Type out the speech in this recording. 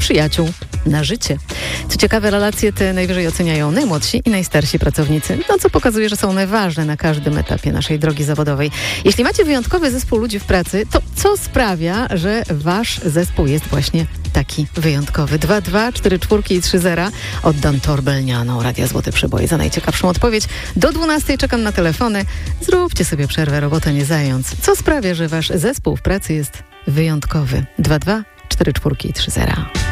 przyjaciół na życie. Co ciekawe, relacje te najwyżej oceniają najmłodsi i najstarsi pracownicy, co pokazuje, że są ważne na każdym etapie naszej drogi zawodowej. Jeśli macie wyjątkowy zespół ludzi w pracy, to co sprawia, że wasz zespół jest właśnie taki wyjątkowy? 224 i 30. Oddam torbę lnianą Radia Złote Przeboje za najciekawszą odpowiedź. Do 12 czekam na telefony. Zróbcie sobie przerwę, robota nie zając. Co sprawia, że wasz zespół w pracy jest wyjątkowy? 224 i 30.